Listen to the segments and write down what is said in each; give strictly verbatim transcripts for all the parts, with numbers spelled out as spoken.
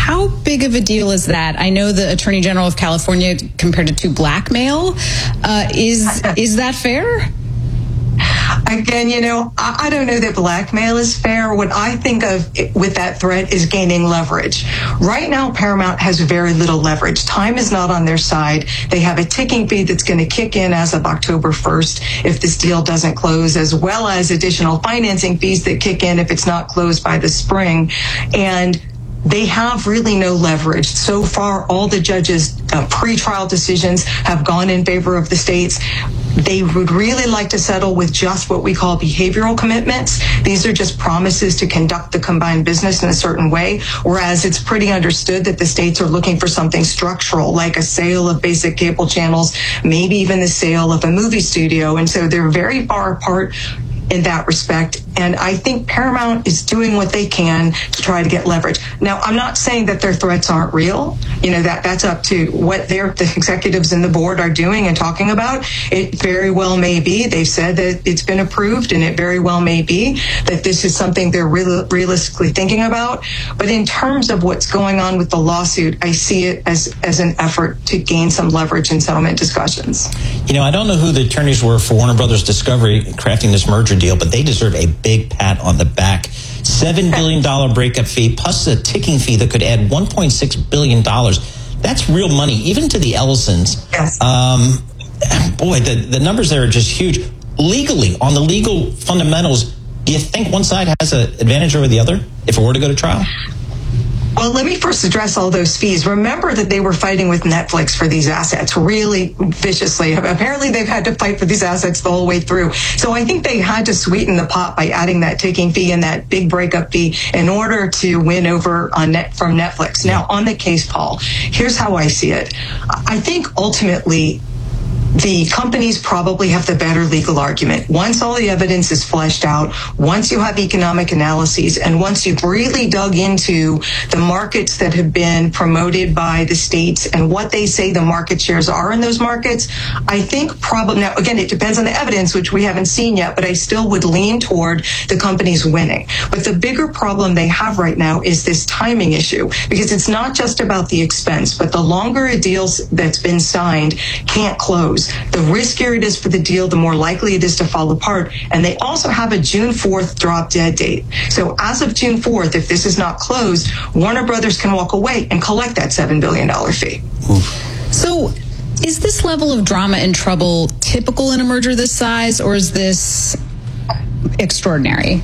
how big of a deal is that? I know the Attorney General of California compared it to blackmail. Uh, is is that fair? Again, you know, I, I don't know that blackmail is fair. What I think of it, with that threat is gaining leverage. Right now, Paramount has very little leverage. Time is not on their side. They have a ticking fee that's going to kick in as of October first if this deal doesn't close, as well as additional financing fees that kick in if it's not closed by the spring. And they have really no leverage. So far, all the judges' uh, pretrial decisions have gone in favor of the states. They would really like to settle with just what we call behavioral commitments. These are just promises to conduct the combined business in a certain way, whereas it's pretty understood that the states are looking for something structural, like a sale of basic cable channels, maybe even the sale of a movie studio. And so they're very far apart in that respect. And I think Paramount is doing what they can to try to get leverage. Now, I'm not saying that their threats aren't real. You know, that that's up to what their the executives and the board are doing and talking about. It very well may be. They've said that it's been approved, and it very well may be that this is something they're real, realistically thinking about. But in terms of what's going on with the lawsuit, I see it as, as an effort to gain some leverage in settlement discussions. You know, I don't know who the attorneys were for Warner Brothers Discovery crafting this merger deal, but they deserve a big pat on the back. seven billion dollars breakup fee plus a ticking fee that could add one point six billion dollars. That's real money, even to the Ellisons. Yes. Um, boy, the, the numbers there are just huge. Legally, on the legal fundamentals, do you think one side has an advantage over the other if it were to go to trial? Well, let me first address all those fees. Remember that they were fighting with Netflix for these assets really viciously. Apparently, they've had to fight for these assets the whole way through. So I think they had to sweeten the pot by adding that ticking fee and that big breakup fee in order to win over on net from Netflix. Now, on the case, Paul, here's how I see it. I think ultimately, the companies probably have the better legal argument. Once all the evidence is fleshed out, once you have economic analyses, and once you've really dug into the markets that have been promoted by the states and what they say the market shares are in those markets, I think probably, now again, it depends on the evidence, which we haven't seen yet, but I still would lean toward the companies winning. But the bigger problem they have right now is this timing issue, because it's not just about the expense, but the longer a deal that's been signed can't close, the riskier it is for the deal, the more likely it is to fall apart. And they also have a June fourth drop dead date. So as of June fourth, if this is not closed, Warner Brothers can walk away and collect that seven billion dollars fee. So is this level of drama and trouble typical in a merger this size, or is this extraordinary?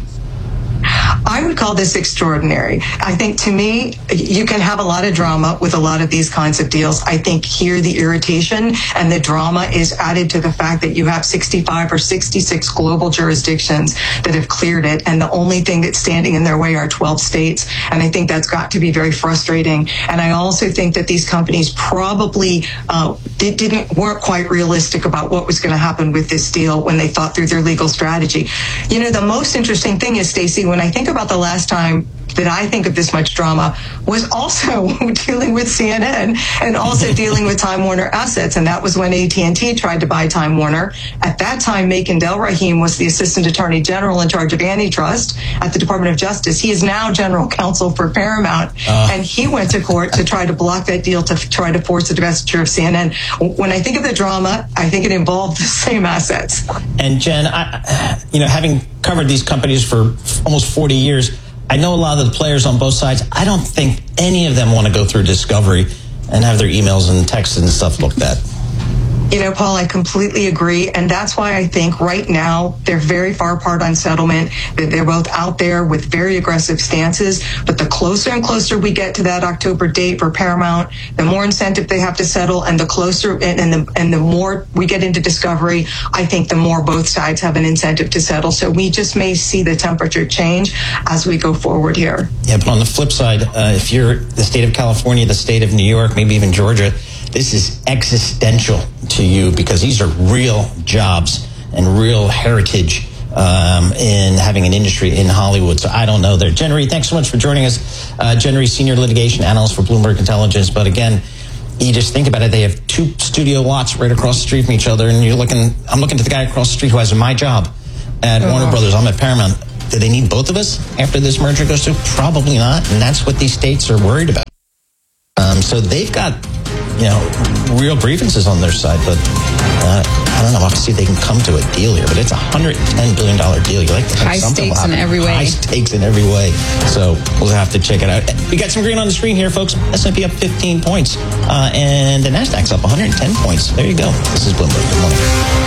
I would call this extraordinary. I think, to me, you can have a lot of drama with a lot of these kinds of deals. I think here the irritation and the drama is added to the fact that you have sixty-five or sixty-six global jurisdictions that have cleared it, and the only thing that's standing in their way are twelve states. And I think that's got to be very frustrating. And I also think that these companies probably uh, did, didn't weren't quite realistic about what was going to happen with this deal when they thought through their legal strategy. You know, the most interesting thing is, Stacey, when I think about the last time that I think of this much drama was also dealing with C N N and also dealing with Time Warner assets. And that was when A T and T tried to buy Time Warner. At that time, Makan Delrahim was the Assistant Attorney General in charge of antitrust at the Department of Justice. He is now General Counsel for Paramount. Uh. And he went to court to try to block that deal to try to force the divestiture of C N N. When I think of the drama, I think it involved the same assets. And Jen, I, you know, having covered these companies for almost forty years, I know a lot of the players on both sides. I don't think any of them want to go through discovery and have their emails and texts and stuff looked at. You know, Paul, I completely agree. And that's why I think right now they're very far apart on settlement. They're both out there with very aggressive stances. But the closer and closer we get to that October date for Paramount, the more incentive they have to settle. And the closer and, and, the, and the more we get into discovery, I think the more both sides have an incentive to settle. So we just may see the temperature change as we go forward here. Yeah, but on the flip side, uh, if you're the state of California, the state of New York, maybe even Georgia, this is existential to you because these are real jobs and real heritage um, in having an industry in Hollywood. So I don't know there. Jen Reed, thanks so much for joining us. Uh, Jen Reed, Senior Litigation Analyst for Bloomberg Intelligence. But again, you just think about it. They have two studio lots right across the street from each other. And you're looking, I'm looking to the guy across the street who has my job at uh-huh. Warner Brothers. I'm at Paramount. Do they need both of us after this merger goes through? Probably not. And that's what these states are worried about. so they've got, you know, real grievances on their side, but uh, I don't know. I'll have to see if they can come to a deal here. But it's a one hundred ten billion dollars deal. You like to high stakes in every way. High stakes in every way. So we'll have to check it out. We got some green on the screen here, folks. S and P up fifteen points, uh, and the Nasdaq's up one hundred ten points. There you go. This is Bloomberg. Good morning.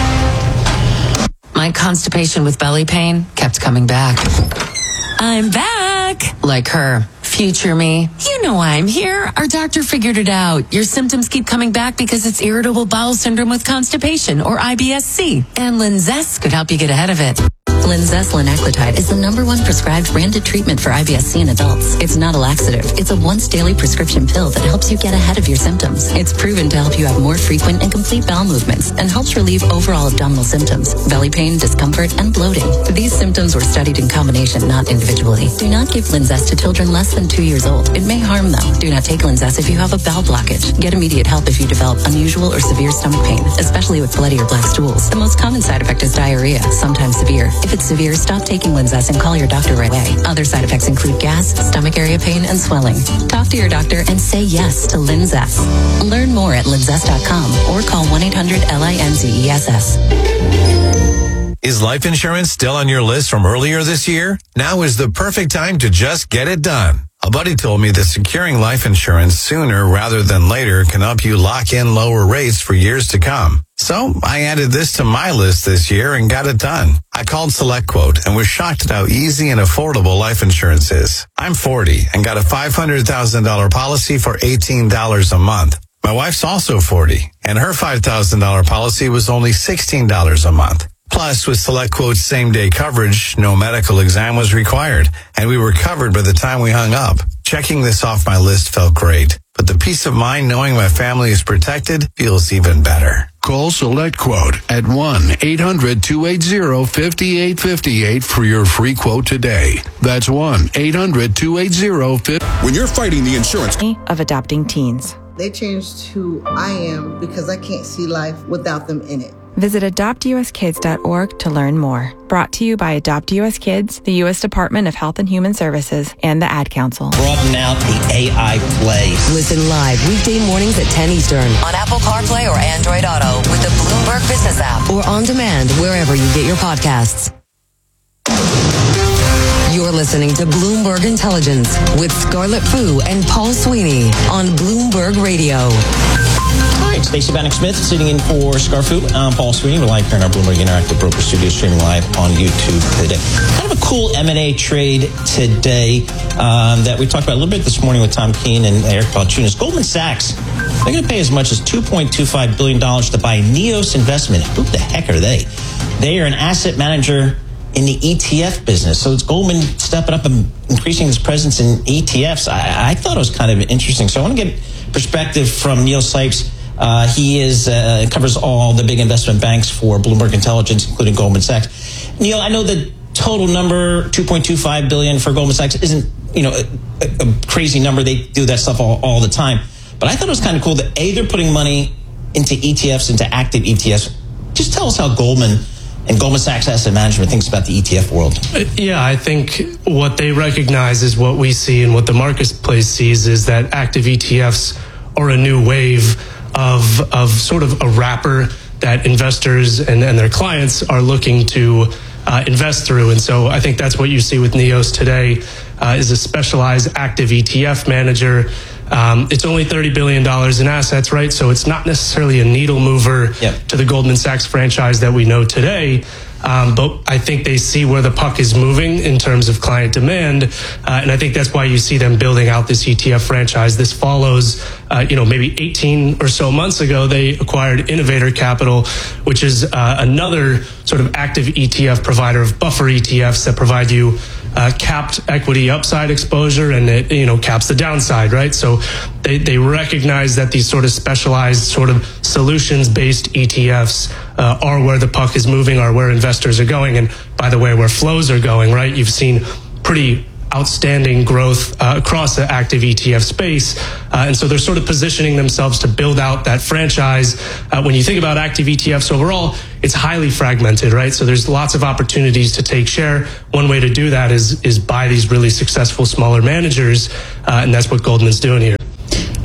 My constipation with belly pain kept coming back. I'm back. Like her. Future me. You know I'm here. Our doctor figured it out. Your symptoms keep coming back because it's irritable bowel syndrome with constipation, or I B S C. And Linzess could help you get ahead of it. Linzess linaclotide is the number one prescribed branded treatment for I B S C in adults. It's not a laxative. It's a once daily prescription pill that helps you get ahead of your symptoms. It's proven to help you have more frequent and complete bowel movements and helps relieve overall abdominal symptoms, belly pain, discomfort, and bloating. These symptoms were studied in combination, not individually. Do not give Linzess to children less than two years old. It may harm them. Do not take Linzess if you have a bowel blockage. Get immediate help if you develop unusual or severe stomach pain, especially with bloody or black stools. The most common side effect is diarrhea, sometimes severe. If it's severe, stop taking Linzess and call your doctor right away. Other side effects include gas, stomach area pain, and swelling. Talk to your doctor and say yes to Linzess. Learn more at linzess dot com or call one eight hundred L I N Z E S S. Is life insurance still on your list from earlier this year? Now is the perfect time to just get it done. A buddy told me that securing life insurance sooner rather than later can help you lock in lower rates for years to come. So I added this to my list this year and got it done. I called SelectQuote and was shocked at how easy and affordable life insurance is. I'm forty and got a five hundred thousand dollars policy for eighteen dollars a month. My wife's also forty and her five thousand dollars policy was only sixteen dollars a month. Plus, with SelectQuote's same-day coverage, no medical exam was required, and we were covered by the time we hung up. Checking this off my list felt great, but the peace of mind knowing my family is protected feels even better. Call SelectQuote at one eight hundred two eight zero five eight five eight for your free quote today. That's one eight hundred two eight zero five eight five eight. When you're fighting the insurance of adopting teens. They changed who I am because I can't see life without them in it. Visit adopt u s kids dot org to learn more. Brought to you by Adopt U S Kids, the U S Department of Health and Human Services, and the Ad Council. Broaden out the A I play. Listen live weekday mornings at ten Eastern on Apple CarPlay or Android Auto with the Bloomberg Business app or on demand wherever you get your podcasts. You're listening to Bloomberg Intelligence with Scarlett Fu and Paul Sweeney on Bloomberg Radio. All right, Stacey Bannock-Smith sitting in for Scarfu. I'm Paul Sweeney. We're live here in our Bloomberg Interactive Broker Studio, streaming live on YouTube today. Kind of a cool M and A trade today um, that we talked about a little bit this morning with Tom Keene and Eric Balchunas. Goldman Sachs, they're going to pay as much as two point two five billion dollars to buy Neos Investment. Who the heck are they? They are an asset manager in the E T F business. So it's Goldman stepping up and increasing its presence in E T Fs. I, I thought it was kind of interesting. So I want to get perspective from Neil Sipes. Uh, he is uh, covers all the big investment banks for Bloomberg Intelligence, including Goldman Sachs. Neil, I know the total number, two point two five billion dollars for Goldman Sachs, isn't, you know, a, a crazy number. They do that stuff all, all the time. But I thought it was kind of cool that, A, they're putting money into E T Fs, into active E T Fs. Just tell us how Goldman and Goldman Sachs Asset Management thinks about the E T F world. Yeah, I think what they recognize is what we see and what the marketplace sees is that active E T Fs are a new wave of of sort of a wrapper that investors and, and their clients are looking to uh, invest through. And so I think that's what you see with Neos today uh, is a specialized active E T F manager. Um, it's only thirty billion dollars in assets, right? So it's not necessarily a needle mover yep. to the Goldman Sachs franchise that we know today. Um, but I think they see where the puck is moving in terms of client demand. Uh, and I think that's why you see them building out this E T F franchise. This follows, uh, you know, maybe eighteen or so months ago, they acquired Innovator Capital, which is uh, another sort of active E T F provider of buffer E T Fs that provide you uh, capped equity upside exposure, and it, you know, caps the downside, right? So they, they recognize that these sort of specialized sort of solutions-based E T Fs uh, are where the puck is moving, are where investors are going, and by the way, where flows are going, right? You've seen pretty outstanding growth uh, across the active E T F space. Uh, and so they're sort of positioning themselves to build out that franchise. Uh, when you think about active E T Fs overall, it's highly fragmented, right? So there's lots of opportunities to take share. One way to do that is is buy these really successful smaller managers. Uh, and that's what Goldman's doing here. Is there a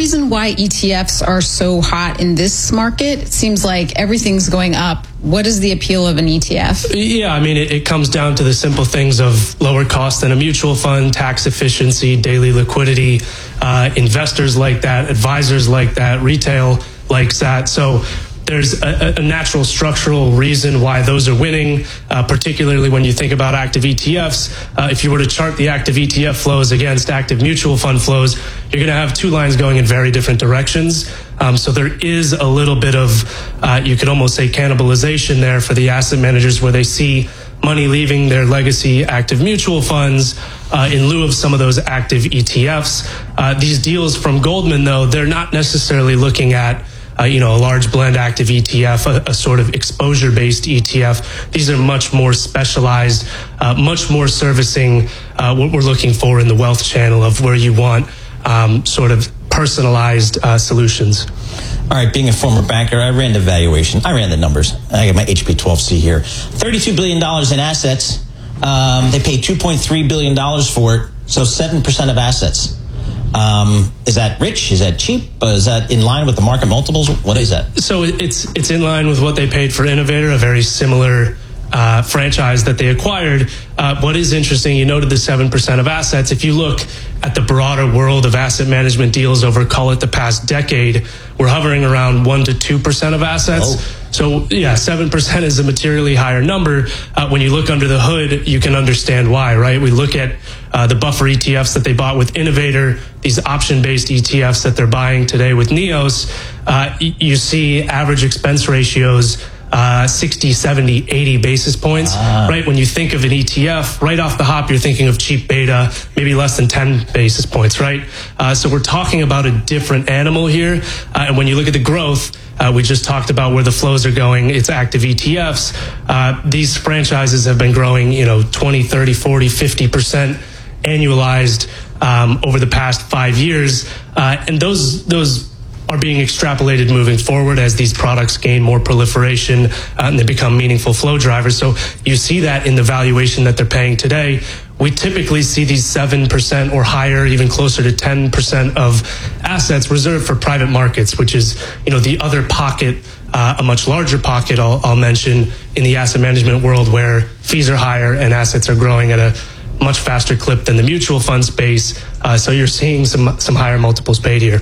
reason why E T Fs are so hot in this market? It seems like everything's going up. What is the appeal of an E T F? Yeah, I mean, it, it comes down to the simple things of lower cost than a mutual fund, tax efficiency, daily liquidity. Uh, investors like that, advisors like that, retail likes that. So there's a, a natural structural reason why those are winning, uh, particularly when you think about active E T Fs. Uh, if you were to chart the active E T F flows against active mutual fund flows, you're going to have two lines going in very different directions. Um, so there is a little bit of, uh, you could almost say, cannibalization there for the asset managers where they see money leaving their legacy active mutual funds uh, in lieu of some of those active E T Fs. Uh, these deals from Goldman, though, they're not necessarily looking at Uh, you know, a large blend active E T F, a, a sort of exposure-based E T F. These are much more specialized, uh, much more servicing uh, what we're looking for in the wealth channel of where you want um, sort of personalized uh, solutions. All right, being a former banker, I ran the valuation. I ran the numbers. I got my H P twelve C here. thirty-two billion dollars in assets. Um, they paid two point three billion dollars for it, so seven percent of assets. Um, is that rich? Is that cheap? Uh, is that in line with the market multiples? What is that? So it's it's in line with what they paid for Innovator, a very similar uh, franchise that they acquired. Uh, what is interesting, you noted the seven percent of assets. If you look at the broader world of asset management deals over, call it the past decade, we're hovering around one to two percent of assets. Oh. So yeah, seven percent is a materially higher number. Uh, when you look under the hood, you can understand why, right? We look at uh, the buffer E T Fs that they bought with Innovator, these option-based E T Fs that they're buying today with Neos. Uh, you see average expense ratios Uh, sixty, seventy, eighty basis points, ah. right? When you think of an E T F, right off the hop, you're thinking of cheap beta, maybe less than ten basis points, right? Uh, so we're talking about a different animal here. Uh, and when you look at the growth, uh, we just talked about where the flows are going. It's active E T Fs. Uh, these franchises have been growing, you know, twenty, thirty, forty, fifty percent annualized um, over the past five years. Uh, and those, those, are being extrapolated moving forward as these products gain more proliferation uh, and they become meaningful flow drivers. So you see that in the valuation that they're paying today. We typically see these seven percent or higher, even closer to ten percent of assets reserved for private markets, which is, you know, the other pocket, uh, a much larger pocket I'll, I'll mention in the asset management world where fees are higher and assets are growing at a much faster clip than the mutual fund space. Uh, so you're seeing some some higher multiples paid here.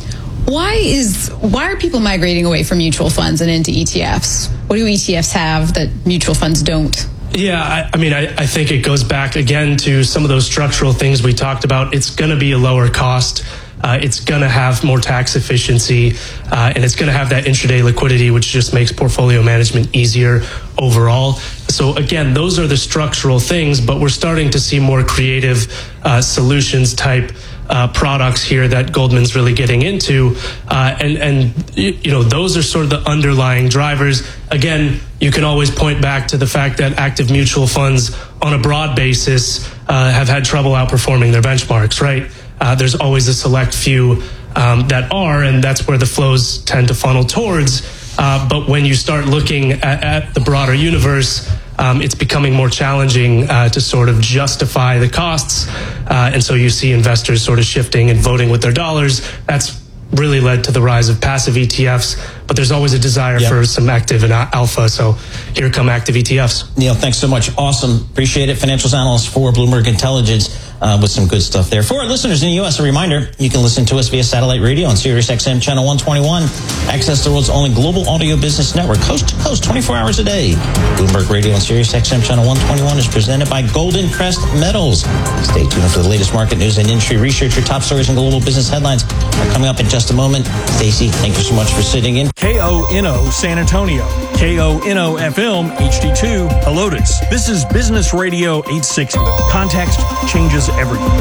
Why is why are people migrating away from mutual funds and into E T Fs? What do E T Fs have that mutual funds don't? Yeah, I, I mean, I, I think it goes back again to some of those structural things we talked about. It's going to be a lower cost. Uh, it's going to have more tax efficiency, uh, and it's going to have that intraday liquidity, which just makes portfolio management easier overall. So again, those are the structural things, but we're starting to see more creative uh, solutions type Uh, products here that Goldman's really getting into, uh, and and you know those are sort of the underlying drivers. Again, you can always point back to the fact that active mutual funds, on a broad basis, uh, have had trouble outperforming their benchmarks. Right? Uh, there's always a select few um, that are, and that's where the flows tend to funnel towards. Uh, but when you start looking at, at the broader universe, Um, it's becoming more challenging uh, to sort of justify the costs. Uh, and so you see investors sort of shifting and voting with their dollars. That's really led to the rise of passive E T Fs. But there's always a desire yep. for some active and alpha. So here come active E T Fs. Neil, thanks so much. Awesome. Appreciate it. Financials analyst for Bloomberg Intelligence uh, with some good stuff there. For our listeners in the U S, a reminder, you can listen to us via satellite radio on Sirius X M channel one twenty-one. Access the world's only global audio business network, coast to coast, twenty-four hours a day. Bloomberg Radio on Sirius X M channel one twenty-one is presented by Golden Crest Metals. Stay tuned for the latest market news and industry research. Your top stories and global business headlines are coming up in just a moment. Stacey, thank you so much for sitting in. K O N O San Antonio, K O N O F M H D two Helotes. This is Business Radio eight sixty. Context changes everything.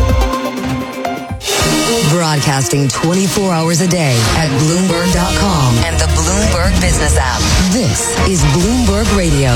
Broadcasting twenty-four hours a day at Bloomberg dot com and the Bloomberg Business app. This is Bloomberg Radio.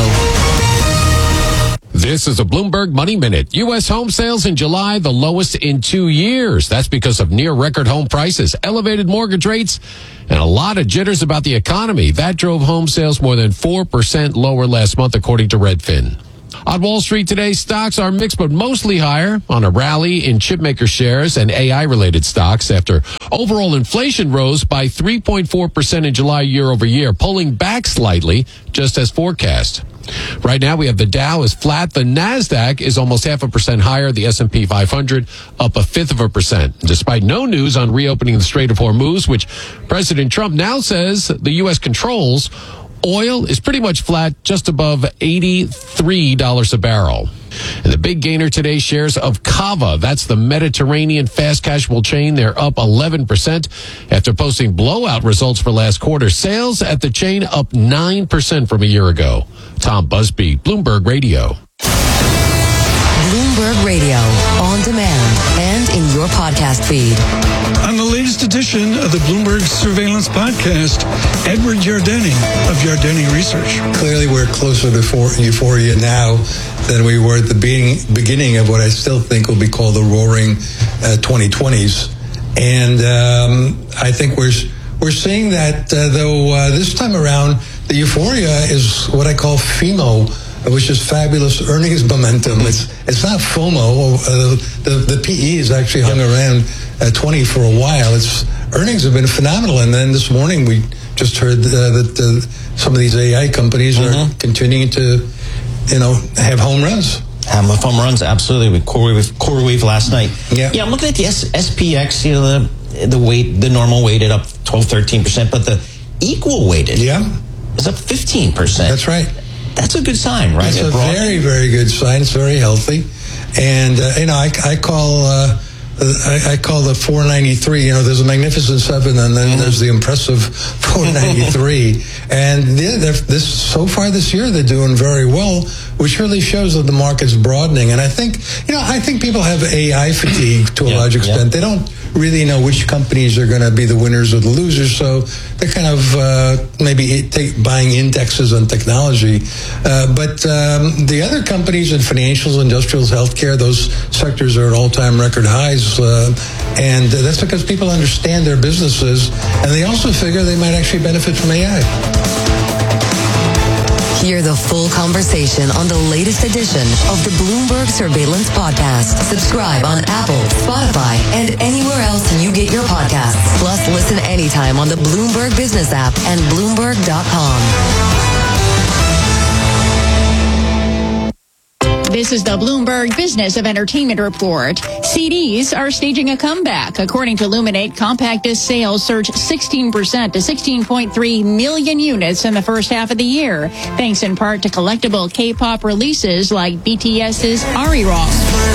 This is a Bloomberg Money Minute. U S home sales in July, the lowest in two years. That's because of near record home prices, elevated mortgage rates, and a lot of jitters about the economy. That drove home sales more than four percent lower last month, according to Redfin. On Wall Street today, stocks are mixed but mostly higher on a rally in chipmaker shares and A I-related stocks after overall inflation rose by three point four percent in July year over year, pulling back slightly, just as forecast. Right now, we have the Dow is flat. The NASDAQ is almost half a percent higher. The S and P five hundred up a fifth of a percent. Despite no news on reopening the Strait of Hormuz, which President Trump now says the U S controls, oil is pretty much flat, just above eighty-three dollars a barrel. And the big gainer today, shares of Cava. That's the Mediterranean fast casual chain. They're up eleven percent after posting blowout results for last quarter. Sales at the chain up nine percent from a year ago. Tom Busby, Bloomberg Radio. Bloomberg Radio, on demand and in your podcast feed. On the latest edition of the Bloomberg Surveillance Podcast, Edward Yardeni of Yardeni Research. Clearly, we're closer to for- euphoria now than we were at the beginning, beginning of what I still think will be called the roaring uh, twenty twenties. And um, I think we're we're seeing that, uh, though uh, this time around, the euphoria is what I call FEMO, which is fabulous earnings momentum. It's it's not FOMO. Uh, the the P E has actually hung around uh, twenty for a while. It's earnings have been phenomenal, and then this morning we just heard uh, that uh, some of these A I companies mm-hmm. are continuing to, you know, have home runs. Um, home runs, absolutely. With CoreWeave, CoreWeave last night. Yeah, yeah. I'm looking at the S- SPX. You know, the the weight, the normal weighted up twelve, thirteen percent, but the equal weighted, yeah, is up fifteen percent. That's right. That's a good sign, right? It's a very, very good sign. It's very healthy. And, uh, you know, I, I call uh, I, I call the four ninety-three, you know, there's a magnificent seven, and then mm-hmm. there's the impressive four ninety-three. And this so far this year, they're doing very well, which really shows that the market's broadening. And I think, you know, I think people have A I fatigue to a yeah, large extent. Yeah. They don't really know which companies are going to be the winners or the losers, so they're kind of uh, maybe take, buying indexes on technology. Uh, but um, the other companies in financials, industrials, healthcare, those sectors are at all-time record highs, uh, and that's because people understand their businesses, and they also figure they might actually benefit from A I. Hear the full conversation on the latest edition of the Bloomberg Surveillance Podcast. Subscribe on Apple, Spotify, and anywhere else you get your podcasts. Plus, listen anytime on the Bloomberg Business app and Bloomberg dot com. This is the Bloomberg Business of Entertainment Report. C Ds are staging a comeback. According to Luminate, compact disc sales surged sixteen percent to sixteen point three million units in the first half of the year, thanks in part to collectible K-pop releases like B T S's Ari Rock.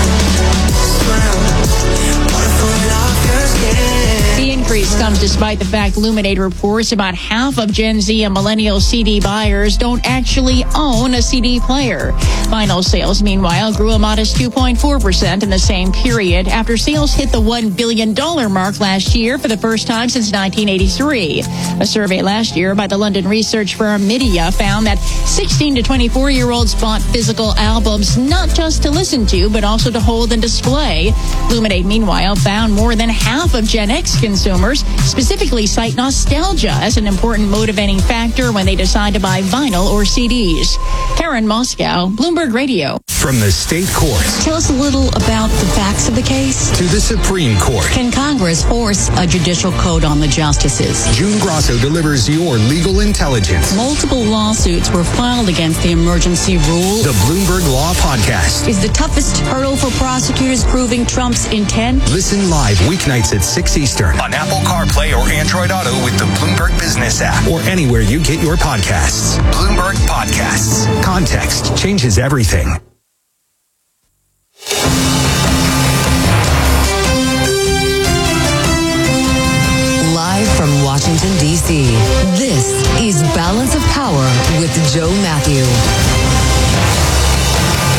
The increase comes despite the fact Luminate reports about half of Gen Z and millennial C D buyers don't actually own a C D player. Vinyl sales, meanwhile, grew a modest two point four percent in the same period after sales hit the one billion dollars mark last year for the first time since nineteen eighty-three. A survey last year by the London research firm Midia found that sixteen to twenty-four-year-olds bought physical albums not just to listen to, but also to hold and display. Luminate, meanwhile, found more than half of Gen X consumers specifically cite nostalgia as an important motivating factor when they decide to buy vinyl or C Ds. Karen Moscow, Bloomberg Radio. From the state courts. Tell us a little about the facts of the case. To the Supreme Court. Can Congress force a judicial code on the justices? June Grosso delivers your legal intelligence. Multiple lawsuits were filed against the emergency rule. The Bloomberg Law Podcast. Is the toughest hurdle for prosecutors proving Trump's intent? Listen live weeknights at six Eastern on Apple CarPlay or Android Auto with the Bloomberg Business app or anywhere you get your podcasts. Bloomberg Podcasts. Context changes everything. Live from Washington, D C, this is Balance of Power with Joe Matthew.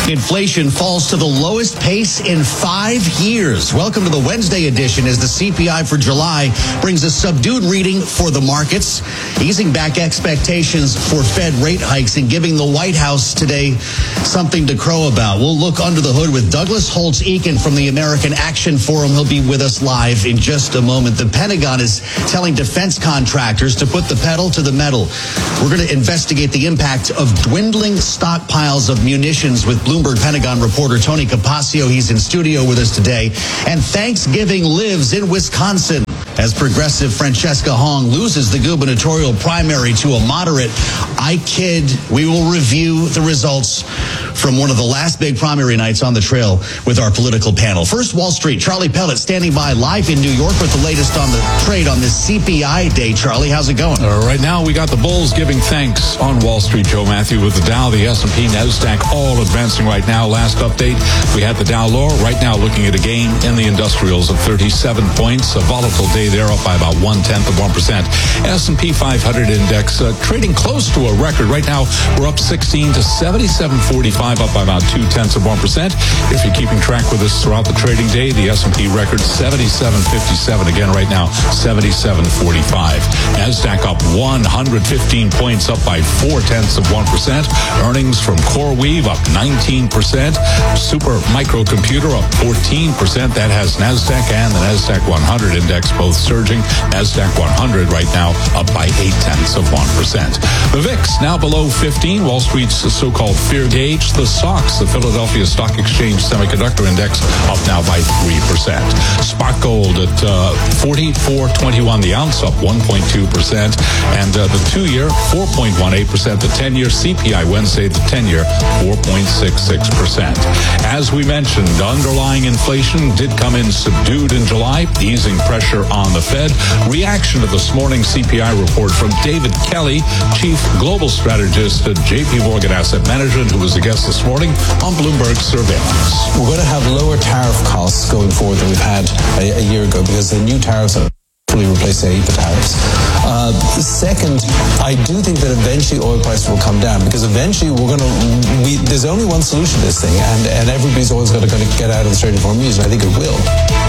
Inflation falls to the lowest pace in five years. Welcome to the Wednesday edition as the C P I for July brings a subdued reading for the markets, easing back expectations for Fed rate hikes and giving the White House today something to crow about. We'll look under the hood with Douglas Holtz-Eakin from the American Action Forum. He'll be with us live in just a moment. The Pentagon is telling defense contractors to put the pedal to the metal. We're going to investigate the impact of dwindling stockpiles of munitions with Bloomberg Pentagon reporter Tony Capaccio. He's in studio with us today. And Thanksgiving lives in Wisconsin as progressive Francesca Hong loses the gubernatorial primary to a moderate. I kid. We will review the results from one of the last big primary nights on the trail with our political panel. First, Wall Street. Charlie Pellet standing by live in New York with the latest on the trade on this C P I day. Charlie, how's it going? Uh, right now, we got the bulls giving thanks on Wall Street, Joe Matthew, with the Dow, the S and P, NASDAQ all advancing right now. Last update, we had the Dow lower. Right now, looking at a gain in the industrials of thirty-seven points. A volatile day there, up by about one-tenth of one percent. S and P five hundred index uh, trading close to a record. Right now, we're up sixteen to seventy-seven forty-five, up by about two-tenths of one percent. If you're keeping track with us throughout the trading day, the S and P record seventy-seven fifty-seven. Again, right now, seventy-seven forty-five. NASDAQ up one hundred fifteen points, up by four-tenths of one percent. Earnings from CoreWeave up nineteen percent. Super Microcomputer up fourteen percent. That has NASDAQ and the NASDAQ one hundred index both surging. NASDAQ one hundred right now up by eight-tenths of one percent. The V I X now below fifteen. Wall Street's so-called fear gauge. The S O X, the Philadelphia Stock Exchange Semiconductor Index, up now by three percent. Spot gold at uh, forty-four twenty-one the ounce, up one point two percent. And uh, the two-year, four point one eight percent. The ten-year C P I Wednesday, the ten-year, four point six six percent. As we mentioned, underlying inflation did come in subdued in July, easing pressure on the Fed. Reaction to this morning's C P I report from David Kelly, Chief Global Strategist at J P Morgan Asset Management, who was a guest this morning on Bloomberg Surveillance. We're going to have lower tariff costs going forward than we've had a, a year ago because the new tariffs are fully replace the I E P A tariffs. Uh, second, I do think that eventually oil prices will come down because eventually we're going to, we, there's only one solution to this thing, and, and everybody's always got to get out of the Strait of Hormuz, and I think it will.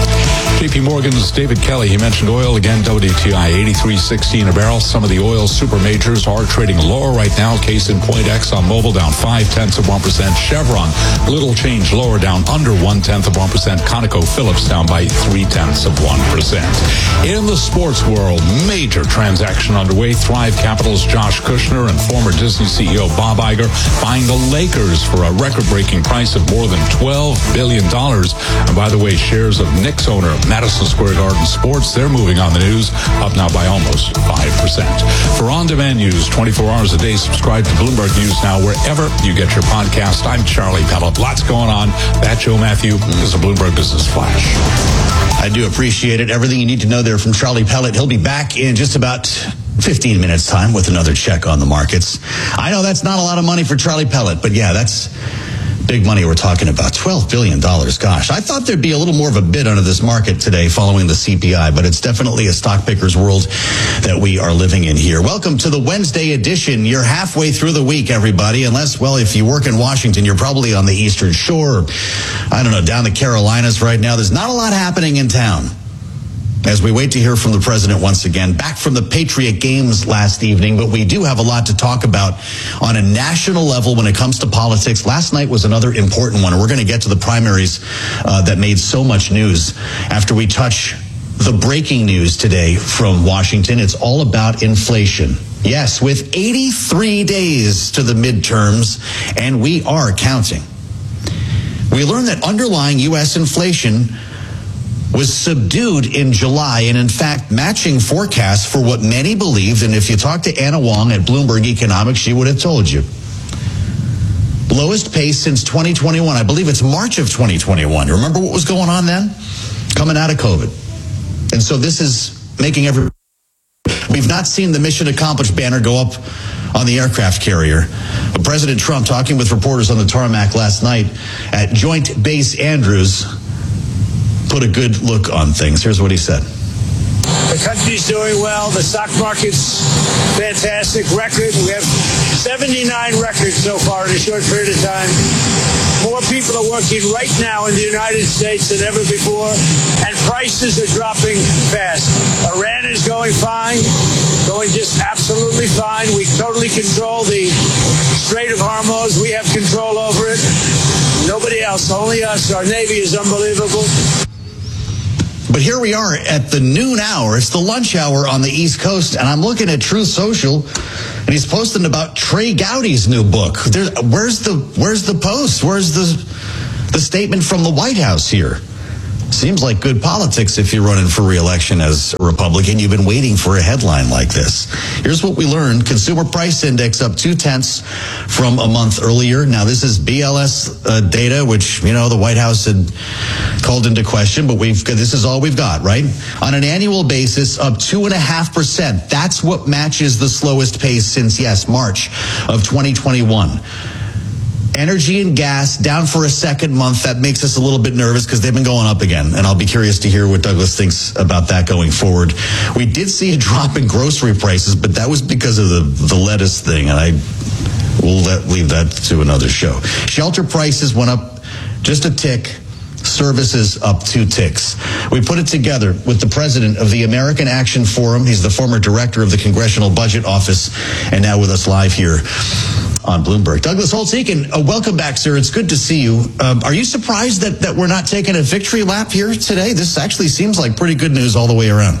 J P Morgan's David Kelly, he mentioned oil again, W T I eighty-three sixteen a barrel. Some of the oil super majors are trading lower right now. Case in point, ExxonMobil down five-tenths of one percent. Chevron, little change lower, down under one-tenth of one percent. ConocoPhillips down by three-tenths of one percent. In the sports world, major transaction underway. Thrive Capital's Josh Kushner and former Disney C E O Bob Iger buying the Lakers for a record-breaking price of more than twelve billion dollars. And by the way, shares of Knicks owner Madison Square Garden Sports, they're moving on the news, up now by almost five percent. For on-demand news, twenty-four hours a day, subscribe to Bloomberg News Now wherever you get your podcast. I'm Charlie Pellet. Lots going on. That Joe Matthew is a Bloomberg Business Flash. I do appreciate it. Everything you need to know there from Charlie Pellet. He'll be back in just about fifteen minutes time with another check on the markets. I know that's not a lot of money for Charlie Pellet, but yeah, that's big money we're talking about. twelve billion dollars. Gosh, I thought there'd be a little more of a bid under this market today following the C P I, but it's definitely a stock picker's world that we are living in here. Welcome to the Wednesday edition. You're halfway through the week, everybody, unless, well, if you work in Washington, you're probably on the Eastern Shore, or, I don't know, down the Carolinas right now. There's not a lot happening in town as we wait to hear from the president once again, back from the Patriot Games last evening. But we do have a lot to talk about on a national level when it comes to politics. Last night was another important one, and we're going to get to the primaries uh, that made so much news after we touch the breaking news today from Washington. It's all about inflation. Yes, with eighty-three days to the midterms, and we are counting. We learned that underlying U S inflation was subdued in July, and in fact matching forecasts for what many believed. And if you talk to Anna Wong at Bloomberg Economics, she would have told you. Lowest pace since twenty twenty-one. I believe it's March of twenty twenty-one. Remember what was going on then? Coming out of COVID. And so this is making every... We've not seen the mission accomplished banner go up on the aircraft carrier. But President Trump, talking with reporters on the tarmac last night at Joint Base Andrews, put a good look on things. Here's what he said. The country's doing well. The stock market's fantastic. Record. We have seventy-nine records so far in a short period of time. More people are working right now in the United States than ever before, and prices are dropping fast. Iran is going fine, going just absolutely fine. We totally control the Strait of Hormuz. We have control over it. Nobody else, only us. Our Navy is unbelievable. But here we are at the noon hour. It's the lunch hour on the East Coast, and I'm looking at Truth Social, and he's posting about Trey Gowdy's new book. There's, where's the Where's the post? Where's the the statement from the White House here? Seems like good politics if you're running for re-election as a Republican. You've been waiting for a headline like this. Here's what we learned. Consumer Price Index up two-tenths from a month earlier. Now, this is B L S uh, data, which, you know, the White House had called into question, but we've this is all we've got, right? On an annual basis, up two point five percent. That's what matches the slowest pace since, yes, March of twenty twenty-one. Energy and gas down for a second month. That makes us a little bit nervous because they've been going up again. And I'll be curious to hear what Douglas thinks about that going forward. We did see a drop in grocery prices, but that was because of the, the lettuce thing. And I will let, leave that to another show. Shelter prices went up just a tick. Services up two ticks. We put it together with the president of the American Action Forum. He's the former director of the Congressional Budget Office and now with us live here on Bloomberg. Douglas Holtz-Eakin, uh, welcome back, sir. It's good to see you. Um, are you surprised that, that we're not taking a victory lap here today? This actually seems like pretty good news all the way around.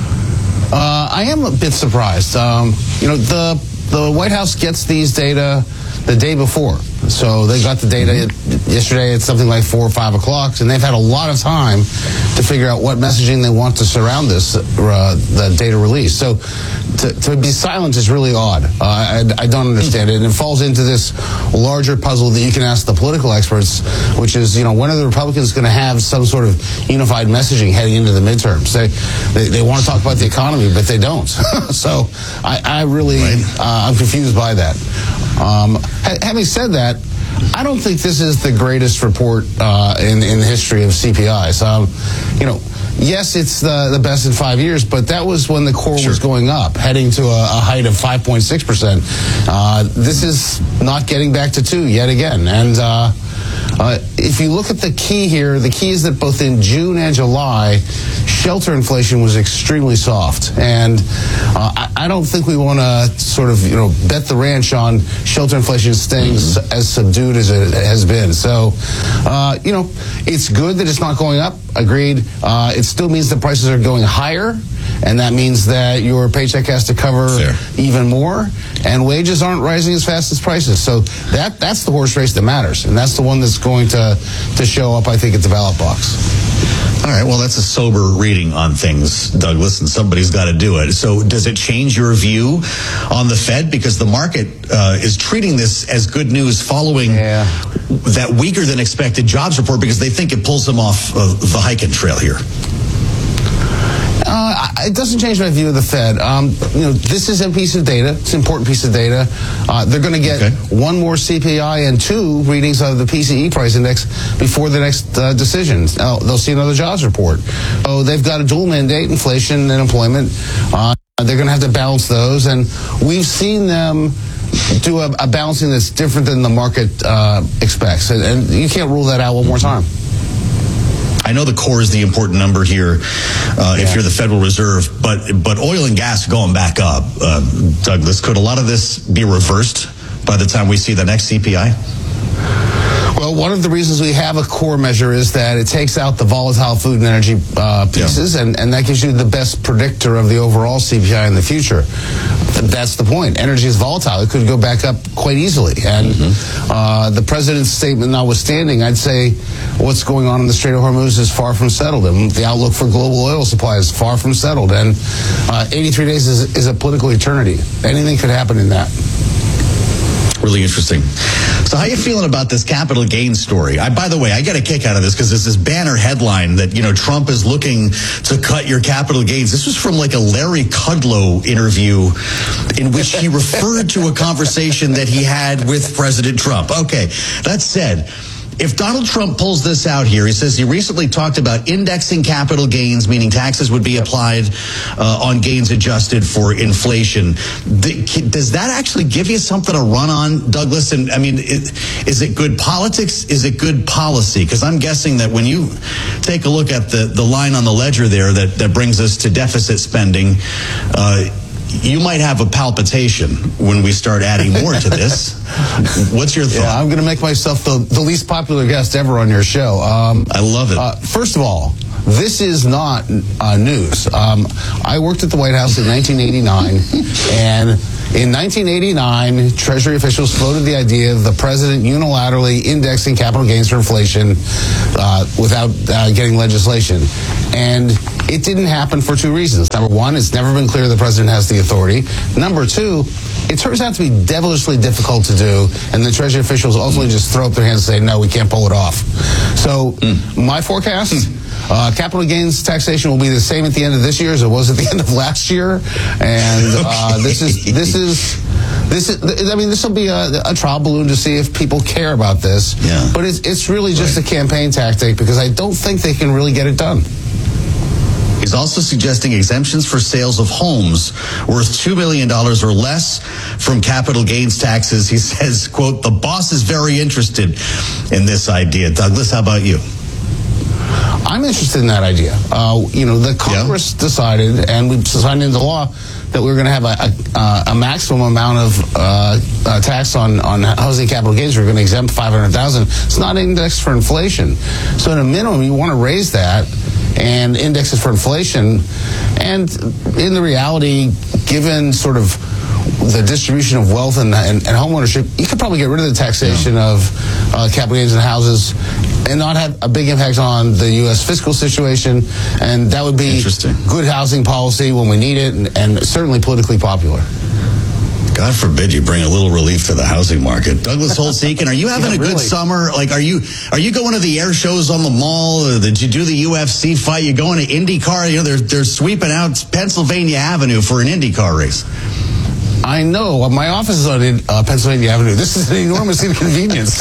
Uh, I am a bit surprised. Um, you know, the the White House gets these data the day before. So they got the data yesterday at something like four or five o'clock, and they've had a lot of time to figure out what messaging they want to surround this, uh, the data release. So to, to be silent is really odd. Uh, I, I don't understand it. And it falls into this larger puzzle that you can ask the political experts, which is, you know, when are the Republicans going to have some sort of unified messaging heading into the midterms? They they, they want to talk about the economy, but they don't. So I, I really, uh, I'm confused by that. Um, ha- having said that, I don't think this is the greatest report uh, in, in the history of C P Is. Um, you know, yes, it's the, the best in five years, but that was when the core sure. was going up, heading to a, a height of five point six percent. Uh, this is not getting back to two yet again. And uh, uh, if you look at the key here, the key is that both in June and July, shelter inflation was extremely soft. And uh, I, I don't think we want to sort of, you know, bet the ranch on shelter inflation staying mm-hmm. as subdued as it has been. So, uh, you know, it's good that it's not going up. Agreed. Uh, it still means the prices are going higher, and that means that your paycheck has to cover Fair. even more, and wages aren't rising as fast as prices. So that that's the horse race that matters, and that's the one that's going to, to show up, I think, at the ballot box. All right, well, that's a sober reading on things, Douglas, and somebody's got to do it. So does it change your view on the Fed? Because the market uh, is treating this as good news following yeah. that weaker than expected jobs report because they think it pulls them off uh, the hiking trail here. Uh, it doesn't change my view of the Fed. Um, you know, this is a piece of data. It's an important piece of data. Uh, they're going to get okay. one more C P I and two readings of the P C E price index before the next uh, decision. Uh, they'll see another jobs report. So they've got a dual mandate, inflation and employment. Uh, they're going to have to balance those. And we've seen them do a, a balancing that's different than the market uh, expects. And, and you can't rule that out one more time. I know the core is the important number here uh, yeah. if you're the Federal Reserve, but but oil and gas going back up. Uh, Douglas, could a lot of this be reversed by the time we see the next C P I? Well, one of the reasons we have a core measure is that it takes out the volatile food and energy uh, pieces, yeah. and, and that gives you the best predictor of the overall C P I in the future. That's the point. Energy is volatile. It could go back up quite easily. And mm-hmm. uh, the president's statement notwithstanding, I'd say what's going on in the Strait of Hormuz is far from settled. And the outlook for global oil supply is far from settled. And uh, eighty-three days is, is a political eternity. Anything could happen in that. Really interesting. So how are you feeling about this capital gains story? I, by the way, I get a kick out of this because there's this banner headline that, you know, Trump is looking to cut your capital gains. This was from like a Larry Kudlow interview in which he referred to a conversation that he had with President Trump. Okay, that said, if Donald Trump pulls this out here, he says he recently talked about indexing capital gains, meaning taxes would be applied uh, on gains adjusted for inflation. Does that actually give you something to run on, Douglas? And I mean, it, is it good politics? Is it good policy? Because I'm guessing that when you take a look at the, the line on the ledger there that, that brings us to deficit spending, uh, you might have a palpitation when we start adding more to this. What's your thought? Yeah, I'm going to make myself the, the least popular guest ever on your show. Um, I love it. Uh, first of all, this is not uh, news. Um, I worked at the White House in nineteen eighty-nine, and in nineteen eighty-nine, Treasury officials floated the idea of the president unilaterally indexing capital gains for inflation uh, without uh, getting legislation. And it didn't happen for two reasons. Number one, it's never been clear the president has the authority. Number two, it turns out to be devilishly difficult to do, and the Treasury officials ultimately just throw up their hands and say, no, we can't pull it off. So mm. my forecast, mm. uh, capital gains taxation will be the same at the end of this year as it was at the end of last year. And uh, okay. this is, this is, this is, I mean, this will be a, a trial balloon to see if people care about this. Yeah. But it's, it's really just right. a campaign tactic because I don't think they can really get it done. He's also suggesting exemptions for sales of homes worth two million dollars or less from capital gains taxes. He says, quote, the boss is very interested in this idea. Douglas, how about you? I'm interested in that idea. Uh, you know, the Congress yeah. decided, and we signed into law, that we were going to have a, a, a maximum amount of uh, uh, tax on, on housing capital gains. We we're going to exempt five hundred thousand dollars. It's not indexed for inflation. So at a minimum, you want to raise that and index it for inflation. And in the reality, given sort of the distribution of wealth and, and, and home ownership, you could probably get rid of the taxation yeah. of uh, capital gains and houses and not have a big impact on the U S fiscal situation. And that would be good housing policy when we need it, and, and certainly politically popular. God forbid you bring a little relief to the housing market. Douglas Holtz-Eakin, are you having yeah, a good really. summer? Like, are you are you going to the air shows on the mall? Or did you do the U F C fight? You going to IndyCar? You know, they're they're sweeping out Pennsylvania Avenue for an IndyCar race. I know. My office is on uh, Pennsylvania Avenue. This is an enormous inconvenience.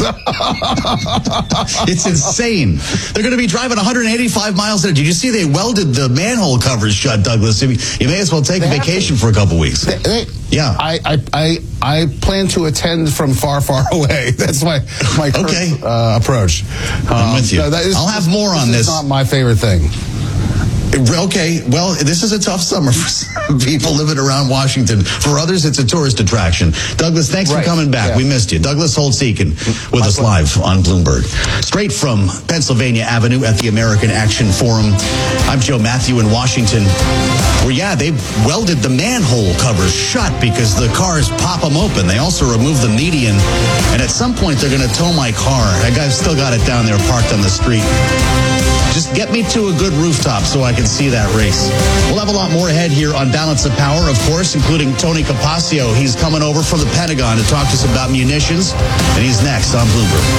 It's insane. They're going to be driving one hundred eighty-five miles an hour. Did you see they welded the manhole covers shut, Douglas? You may as well take they a vacation for a couple weeks. They, they, yeah. I, I, I, I plan to attend from far, far away. That's my, my current okay. uh, approach. I'm um, with you. No, that is, I'll have more this on this. It's not my favorite thing. Okay, well, this is a tough summer for some people living around Washington. For others, it's a tourist attraction. Douglas, thanks right. for coming back. Yeah. We missed you. Douglas Holtz-Eakin with My us pleasure. live on Bloomberg. Straight from Pennsylvania Avenue at the American Action Forum. I'm Joe Matthew in Washington, where, yeah, they welded the manhole covers shut because the cars pop them open. They also removed the median, and at some point, they're going to tow my car. That guy's still got it down there parked on the street. Just get me to a good rooftop so I can see that race. We'll have a lot more ahead here on Balance of Power, of course, including Tony Capaccio. He's coming over from the Pentagon to talk to us about munitions, and he's next on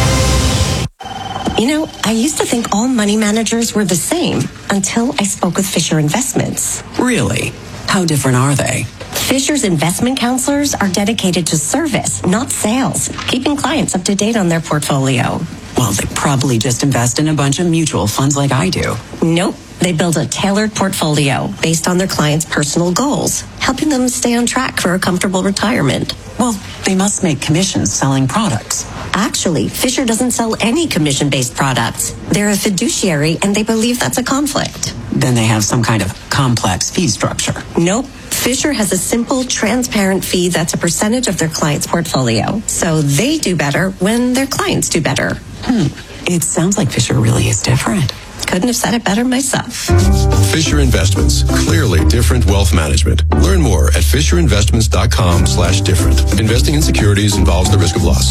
Bloomberg. You know, I used to think all money managers were the same until I spoke with Fisher Investments. Really? How different are they? Fisher's investment counselors are dedicated to service, not sales, keeping clients up to date on their portfolio. Well, they probably just invest in a bunch of mutual funds like I do. Nope. They build a tailored portfolio based on their clients' personal goals, helping them stay on track for a comfortable retirement. Well, they must make commissions selling products. Actually, Fisher doesn't sell any commission-based products. They're a fiduciary, and they believe that's a conflict. Then they have some kind of complex fee structure. Nope. Fisher has a simple, transparent fee that's a percentage of their client's portfolio. So they do better when their clients do better. Hmm. It sounds like Fisher really is different. Couldn't have said it better myself. Fisher Investments. Clearly different wealth management. Learn more at fisherinvestments.com slash different. Investing in securities involves the risk of loss.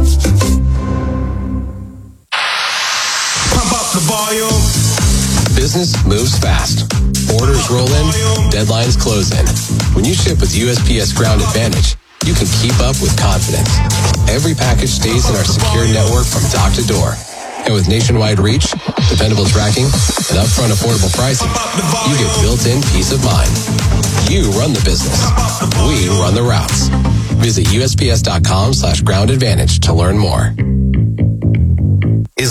Pump up the volume. Business moves fast. Orders roll in, deadlines close in. When you ship with U S P S Ground Advantage, you can keep up with confidence. Every package stays in our secure network from dock to door. And with nationwide reach, dependable tracking, and upfront affordable pricing, you get built-in peace of mind. You run the business. We run the routes. Visit U S P S dot com slash ground advantage to learn more.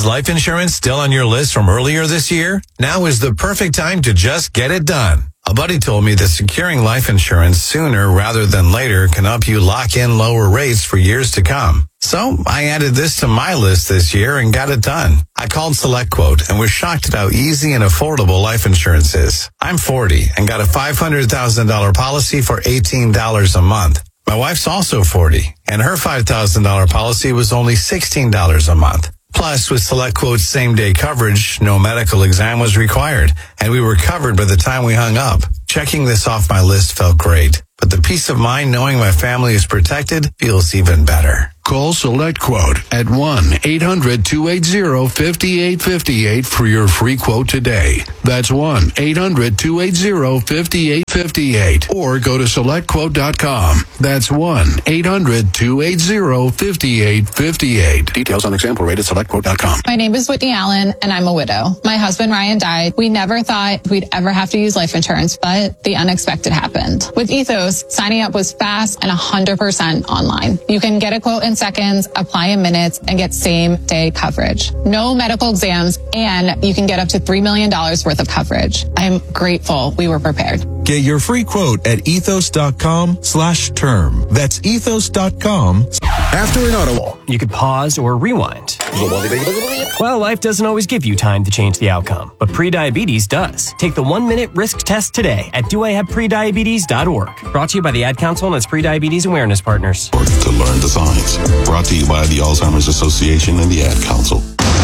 Is life insurance still on your list from earlier this year? Now is the perfect time to just get it done. A buddy told me that securing life insurance sooner rather than later can help you lock in lower rates for years to come. So I added this to my list this year and got it done. I called SelectQuote and was shocked at how easy and affordable life insurance is. I'm forty and got a five hundred thousand dollars policy for eighteen dollars a month. My wife's also forty, and her five thousand dollars policy was only sixteen dollars a month. Plus, with SelectQuote's same-day coverage, no medical exam was required, and we were covered by the time we hung up. Checking this off my list felt great, but the peace of mind knowing my family is protected feels even better. Call SelectQuote at one eight hundred two eight zero five eight five eight for your free quote today. That's one eight hundred two eight zero five eight five eight. Or go to select quote dot com. That's one eight hundred two eight zero five eight five eight. Details on example rate at select quote dot com. My name is Whitney Allen, and I'm a widow. My husband, Ryan, died. We never thought we'd ever have to use life insurance, but the unexpected happened. With Ethos, signing up was fast and one hundred percent online. You can get a quote in seconds, apply in minutes, and get same-day coverage. No medical exams, and you can get up to three million dollars worth of coverage. I'm grateful we were prepared. Get your free quote at ethos.com slash term. That's ethos.com. After an auto, you could pause or rewind. Well, life doesn't always give you time to change the outcome, but prediabetes does. Take the one-minute risk test today at do I have prediabetes dot org. Brought to you by the Ad Council and its Prediabetes Awareness Partners. To learn the science. Brought to you by the Alzheimer's Association and the Ad Council.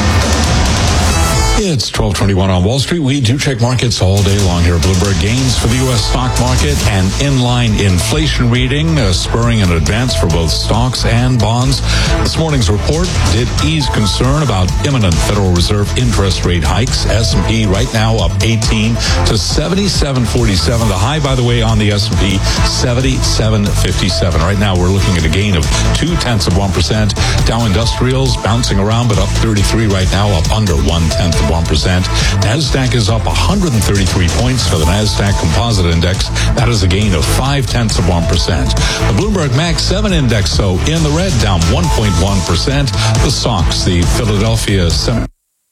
It's twelve twenty-one on Wall Street. We do check markets all day long here at Bloomberg. Gains for the U S stock market and inline inflation reading uh, spurring an advance for both stocks and bonds. This morning's report did ease concern about imminent Federal Reserve interest rate hikes. S and P right now up eighteen to seventy-seven forty-seven. The high, by the way, on the S and P, seventy-seven fifty-seven. Right now we're looking at a gain of two-tenths of one percent. Dow Industrials bouncing around, but up thirty-three right now, up under one-tenth of one percent. NASDAQ is up one hundred thirty-three points for the NASDAQ Composite Index. That is a gain of five-tenths of one percent. The Bloomberg Max seven Index, so in the red, down one point one percent. The S O X, the Philadelphia Semi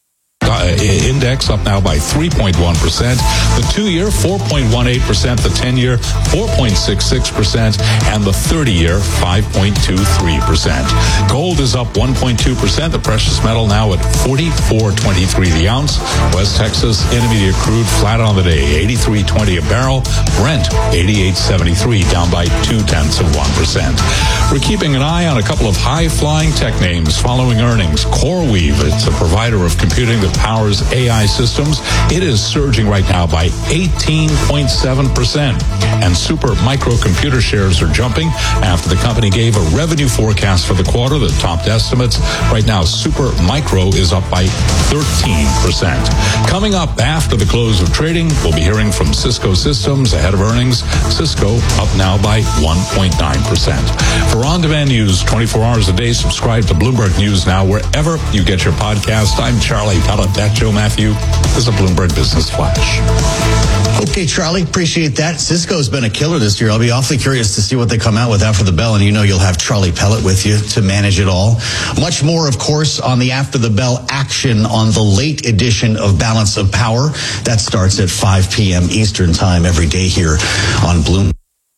Uh, index up now by three point one percent. The two-year, four point one eight percent. The ten-year, four point six six percent. And the thirty-year, five point two three percent. Gold is up one point two percent. The precious metal now at forty-four twenty-three the ounce. West Texas Intermediate crude flat on the day, eighty-three twenty a barrel. Brent, eighty-eight seventy-three, down by two-tenths of one percent. We're keeping an eye on a couple of high-flying tech names following earnings. CoreWeave, it's a provider of computing that powers A I systems. It is surging right now by eighteen point seven percent. And Super Micro computer shares are jumping after the company gave a revenue forecast for the quarter that topped estimates. Right now, Super Micro is up by thirteen percent. Coming up after the close of trading, we'll be hearing from Cisco Systems ahead of earnings. Cisco up now by one point nine percent. For on-demand news twenty-four hours a day, subscribe to Bloomberg News Now wherever you get your podcast. I'm Charlie Pellet. That Joe Matthew is a Bloomberg Business Flash. Okay, Charlie, appreciate that. Cisco's been a killer this year. I'll be awfully curious to see what they come out with after the bell, and you know you'll have Charlie Pellet with you to manage it all. Much more, of course, on the after the bell action on the late edition of Balance of Power. That starts at five p.m. Eastern Time every day here on Bloomberg.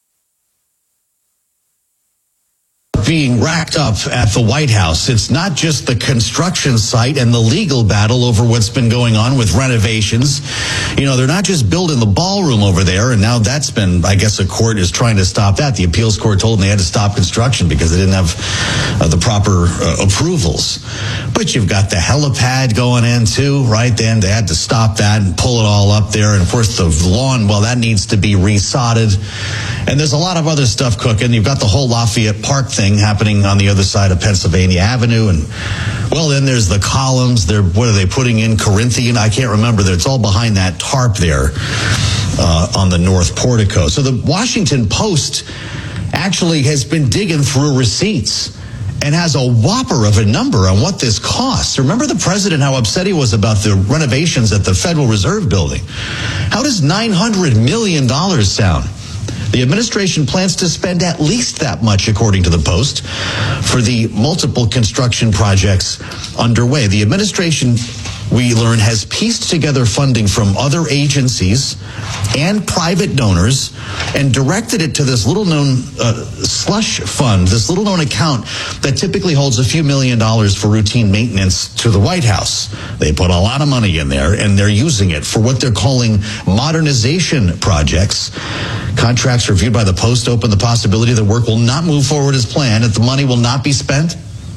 Being racked up at the White House. It's not just the construction site and the legal battle over what's been going on with renovations. You know, they're not just building the ballroom over there, and now that's been, I guess, a court is trying to stop that. The appeals court told them they had to stop construction because they didn't have uh, the proper uh, approvals. But you've got the helipad going in too, right? Then they had to stop that and pull it all up there. And of course, the lawn, well, that needs to be resodded. And there's a lot of other stuff cooking. You've got the whole Lafayette Park thing happening on the other side of Pennsylvania Avenue. And, well, then there's the columns. They're, what are they putting in? Corinthian? I can't remember. It's all behind that tarp there uh, on the North Portico. So the Washington Post actually has been digging through receipts and has a whopper of a number on what this costs. Remember the president, how upset he was about the renovations at the Federal Reserve Building? How does nine hundred million dollars sound? The administration plans to spend at least that much, according to the Post, for the multiple construction projects underway. The administration, we learn, has pieced together funding from other agencies and private donors and directed it to this little-known uh, slush fund, this little-known account that typically holds a few million dollars for routine maintenance to the White House. They put a lot of money in there, and they're using it for what they're calling modernization projects. Contracts reviewed by the Post open the possibility that work will not move forward as planned, that the money will not be spent.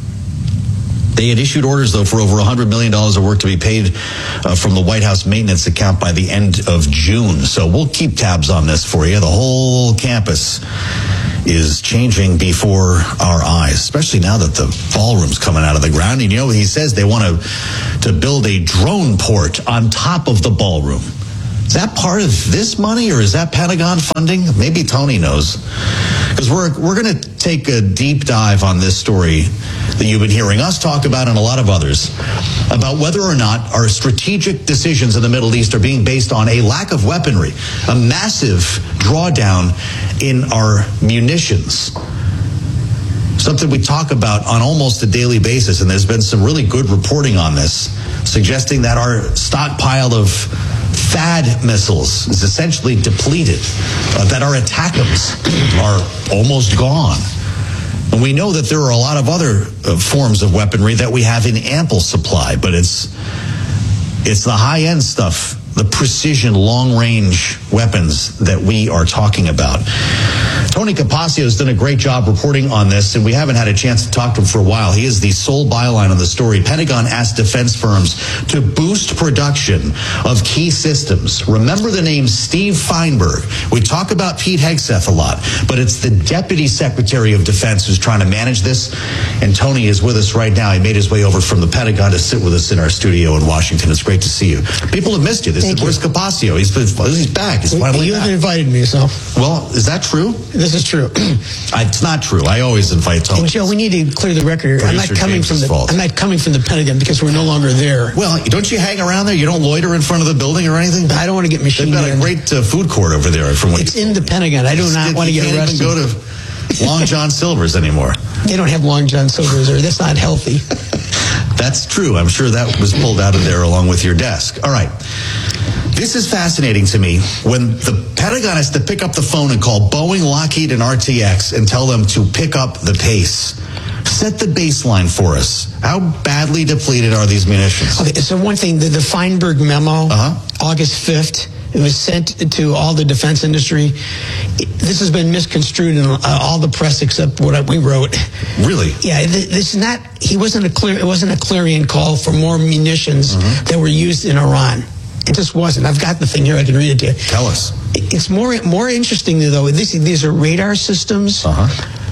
They had issued orders, though, for over one hundred million dollars of work to be paid uh, from the White House maintenance account by the end of June. So we'll keep tabs on this for you. The whole campus is changing before our eyes, especially now that the ballroom's coming out of the ground. And, you know, he says they want to, to build a drone port on top of the ballroom. Is that part of this money, or is that Pentagon funding? Maybe Tony knows. Because we're, we're going to take a deep dive on this story that you've been hearing us talk about and a lot of others, about whether or not our strategic decisions in the Middle East are being based on a lack of weaponry, a massive drawdown in our munitions. Something we talk about on almost a daily basis, and there's been some really good reporting on this, suggesting that our stockpile of THAAD missiles is essentially depleted, uh, that our ATACMS are almost gone. And we know that there are a lot of other uh, forms of weaponry that we have in ample supply, but it's it's the high-end stuff, the precision, long-range weapons that we are talking about. Tony Capaccio has done a great job reporting on this, and we haven't had a chance to talk to him for a while. He is the sole byline on the story. Pentagon asked defense firms to boost production of key systems. Remember the name Steve Feinberg. We talk about Pete Hegseth a lot, but it's the Deputy Secretary of Defense who's trying to manage this, and Tony is with us right now. He made his way over from the Pentagon to sit with us in our studio in Washington. It's great to see you. People have missed you. This Thank is, where's Capaccio? He's, been, he's back. He's finally you back. haven't invited me, so. Well, is that true? This is true. It's not true. I always invite Tony. And Joe, we need to clear the record here. I'm not coming from the fault. I'm not coming from the Pentagon because we're no longer there. Well, don't you hang around there? You don't loiter in front of the building or anything? I don't want to get machine They've got gunned. a great uh, food court over there. From what It's you in the Pentagon. I do not want to get can't arrested. even go to Long John Silver's anymore. They don't have Long John Silver's there. That's not healthy. That's true. I'm sure that was pulled out of there along with your desk. All right. This is fascinating to me when the Pentagon has to pick up the phone and call Boeing, Lockheed, and R T X and tell them to pick up the pace. Set the baseline for us. How badly depleted are these munitions? Okay, so one thing, the, the Feinberg memo, uh-huh. August fifth, it was sent to all the defense industry. It, this has been misconstrued in uh, all the press except what we wrote. Really? Yeah, th- this is not, he wasn't a clear, it wasn't a clarion call for more munitions uh-huh. that were used in Iran. It just wasn't. I've got the thing here. I can read it to you. Tell us. It's more more interesting, though. This, these are radar systems uh-huh.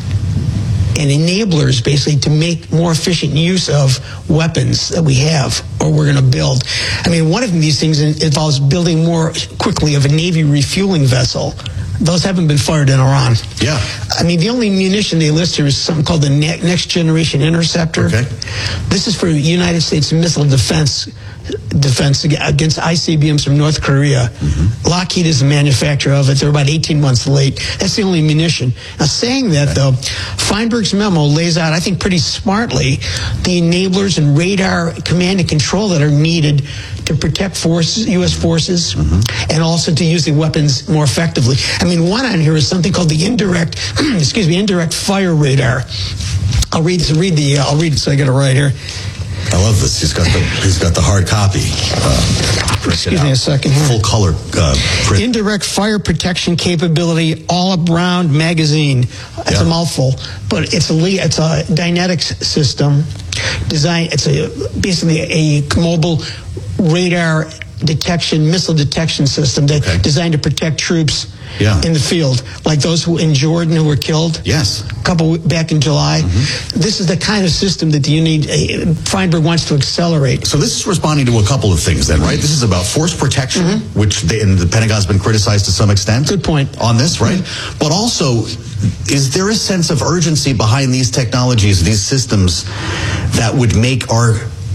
and enablers, basically, to make more efficient use of weapons that we have or we're going to build. I mean, one of these things involves building more quickly of a Navy refueling vessel. Those haven't been fired in Iran. Yeah. I mean, the only munition they list here is something called the ne- Next Generation Interceptor. Okay. This is for United States missile defense defense against I C B Ms from North Korea. Mm-hmm. Lockheed is the manufacturer of it. They're about eighteen months late. That's the only munition. Now, saying that, though, Feinberg's memo lays out, I think, pretty smartly the enablers and radar command and control that are needed to protect forces, U S forces, mm-hmm. and also to use the weapons more effectively. I mean, one on here is something called the indirect, excuse me, indirect fire radar. I'll read, read the, uh, I'll read it so I get it right here. I love this. He's got the he's got the hard copy. Uh, Excuse me a second here. Full color uh, print. Indirect fire protection capability, all-around magazine. It's yeah. a mouthful, but it's a it's a Dynetics system. Design. It's a basically a mobile radar detection, missile detection system that okay. designed to protect troops yeah. in the field, like those who in Jordan who were killed. Yes, a couple back in July. Mm-hmm. This is the kind of system that you need. Uh, Feinberg wants to accelerate. So this is responding to a couple of things, then, right? This is about force protection, mm-hmm. which they, and the Pentagon's been criticized to some extent. Good point on this, right? Mm-hmm. But also, is there a sense of urgency behind these technologies, these systems, that would make our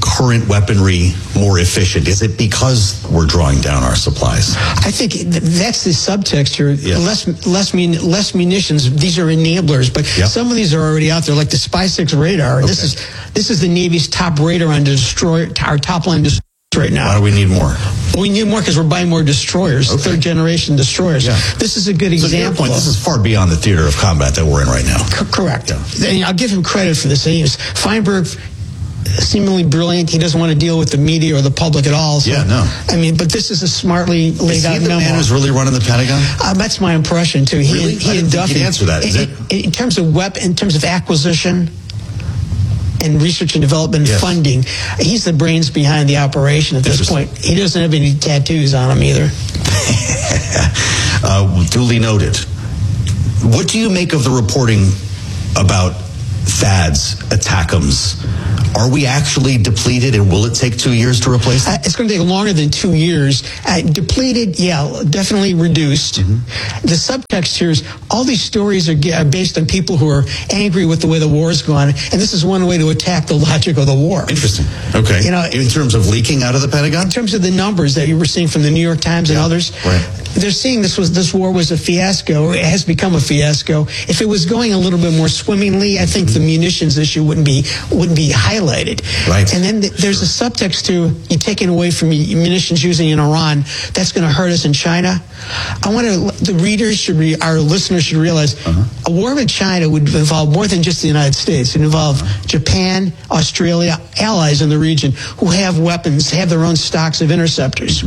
current weaponry more efficient? Is it because we're drawing down our supplies? I think th- that's the subtext here. Yes. Less, less, mun- less munitions. These are enablers, but Yep. some of these are already out there, like the Spy six radar. This Okay. is this is the Navy's top radar on destroyer, our top line destroyers right now. Why do we need more? We need more because we're buying more destroyers, Okay. third generation destroyers. Yeah. This is a good So to your example. point, of- this is far beyond the theater of combat that we're in right now. C- correct. And I'll give him credit for this. He is- Feinberg, seemingly brilliant. He doesn't want to deal with the media or the public at all. So, Yeah, no. I mean, but this is a smartly laid Is he out the memo. man who's really running the Pentagon? Uh, that's my impression too. He, Really? he I didn't and think Duffy. he'd answer that. Is in, it? in terms of web, in terms of acquisition and research and development Yes. funding, he's the brains behind the operation at this Interesting. point. He doesn't have any tattoos on him either. uh, duly noted. What do you make of the reporting about THAADs, ATACMS? Are we actually depleted, and will it take two years to replace them? Uh, it's going to take longer than two years. Uh, depleted, yeah, definitely reduced. Mm-hmm. The subtext here is all these stories are, ge- are based on people who are angry with the way the war's gone, and this is one way to attack the logic of the war. Interesting. Okay. You know, in terms of leaking out of the Pentagon? In terms of the numbers that you were seeing from the New York Times and Yeah, others, right. they're seeing this was this war was a fiasco. It has become a fiasco. If it was going a little bit more swimmingly, I think the munitions issue wouldn't be wouldn't be highlighted. Right. And then th- there's a subtext to you taking away from y- munitions using in Iran. That's going to hurt us in China. I want to the readers should re, our listeners should realize a war with China would involve more than just the United States. It would involve Japan, Australia, allies in the region who have weapons, have their own stocks of interceptors.